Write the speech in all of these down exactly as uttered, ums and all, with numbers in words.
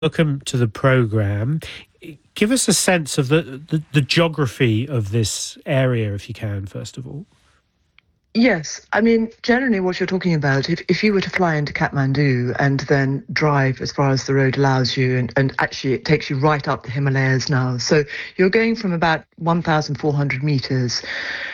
Welcome to the program. Give us a sense of the, the, the geography of this area, if you can, first of all. Yes, I mean, generally what you're talking about, if, if you were to fly into Kathmandu and then drive as far as the road allows you, and, and actually it takes you right up the Himalayas now. So you're going from about one thousand four hundred meters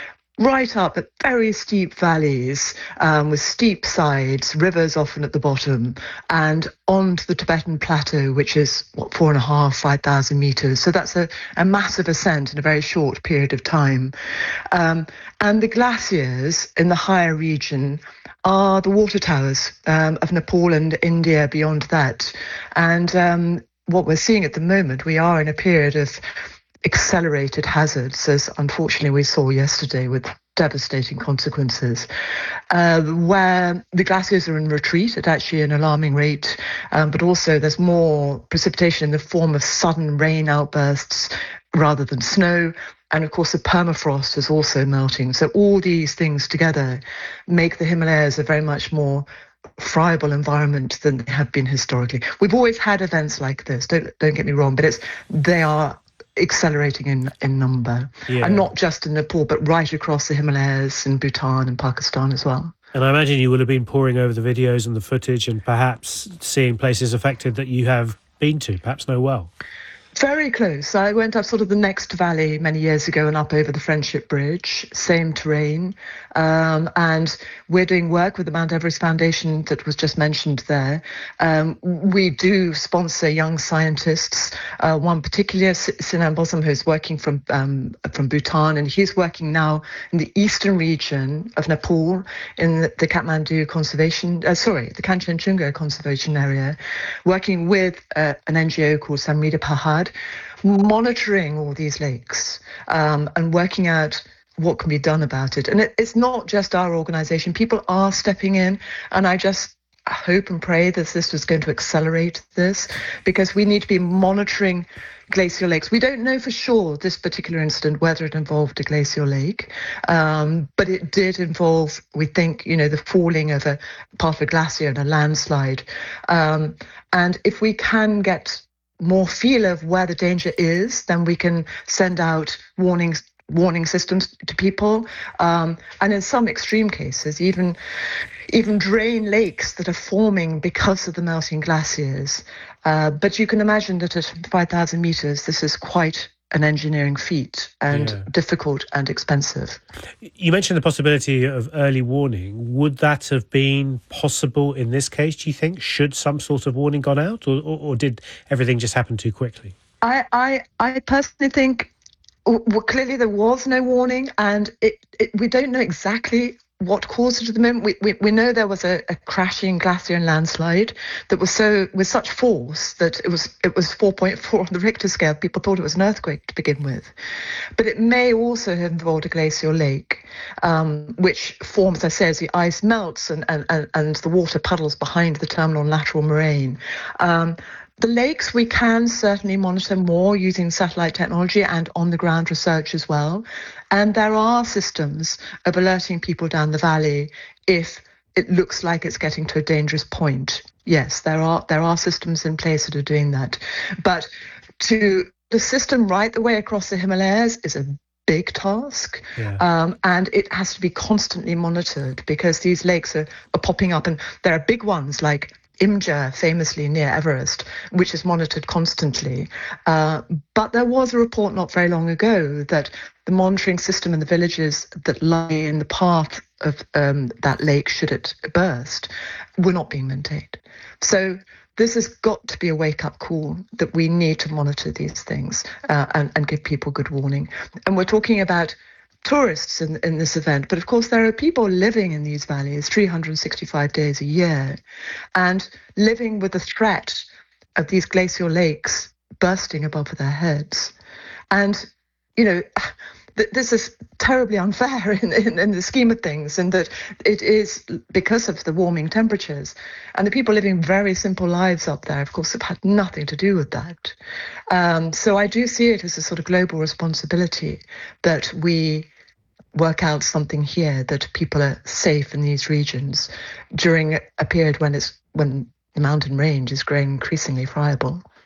right up at very steep valleys um, with steep sides, rivers often at the bottom, and onto the Tibetan plateau, which is, what, four and a half, five thousand meters. So that's a, a massive ascent in a very short period of time. Um, and the glaciers in the higher region are the water towers um, of Nepal and India beyond that. And um, what we're seeing at the moment, we are in a period of accelerated hazards, as unfortunately we saw yesterday with devastating consequences, uh, where the glaciers are in retreat at actually an alarming rate, um, but also there's more precipitation in the form of sudden rain outbursts rather than snow. And of course, the permafrost is also melting. So all these things together make the Himalayas a very much more friable environment than they have been historically. We've always had events like this, don't don't get me wrong, but it's they are accelerating in, in number. Yeah. And not just in Nepal, but right across the Himalayas in Bhutan and Pakistan as well. And I imagine you will have been poring over the videos and the footage and perhaps seeing places affected that you have been to, perhaps know well. Very close. I went up sort of the next valley many years ago and up over the Friendship Bridge, same terrain. Um, and we're doing work with the Mount Everest Foundation that was just mentioned there. Um, we do sponsor young scientists. Uh, one particular, Sinan Bosam, who's working from um, from Bhutan, and he's working now in the eastern region of Nepal in the, the Kathmandu Conservation, uh, sorry, the Kanchenjunga Conservation Area, working with uh, an N G O called Samrita Pahad, monitoring all these lakes um, and working out what can be done about it. And it, it's not just our organisation. People are stepping in, and I just hope and pray that this is going to accelerate this, because we need to be monitoring glacial lakes. We don't know for sure this particular incident whether it involved a glacial lake, um, but it did involve, we think, you know, the falling of a part of a glacier and a landslide. Um, and if we can get more feel of where the danger is, then we can send out warnings warning systems to people, um, and in some extreme cases, even even drain lakes that are forming because of the melting glaciers. Uh, but you can imagine that at five thousand meters, this is quite an engineering feat and yeah. difficult and expensive. You mentioned the possibility of early warning. Would that have been possible in this case, do you think? Should some sort of warning gone out, or, or, or did everything just happen too quickly? I, I, I personally think, well, clearly there was no warning, and it, it, we don't know exactly what caused it at the moment. We we, we know there was a, a crashing glacier and landslide that was so with such force that it was it was four point four on the Richter scale. People thought it was an earthquake to begin with, but it may also have involved a glacial lake, um, which forms, as I say, as the ice melts and and, and, and the water puddles behind the terminal and lateral moraine. Um, The lakes we can certainly monitor more using satellite technology and on-the-ground research as well. And there are systems of alerting people down the valley if it looks like it's getting to a dangerous point. Yes, there are there are systems in place that are doing that. But to the system right the way across the Himalayas is a big task, yeah. um, and it has to be constantly monitored, because these lakes are, are popping up, and there are big ones like Imja, famously near Everest, which is monitored constantly. Uh, but there was a report not very long ago that the monitoring system in the villages that lie in the path of um, that lake, should it burst, were not being maintained. So this has got to be a wake-up call that we need to monitor these things uh, and, and give people good warning. And we're talking about tourists in, in this event, but of course there are people living in these valleys three hundred sixty-five days a year, and living with the threat of these glacial lakes bursting above their heads. And, you know, th- this is terribly unfair in, in, in the scheme of things, and that it is because of the warming temperatures. And the people living very simple lives up there, of course, have had nothing to do with that. Um, so I do see it as a sort of global responsibility that we work out something here, that people are safe in these regions during a period when it's when the mountain range is growing increasingly friable.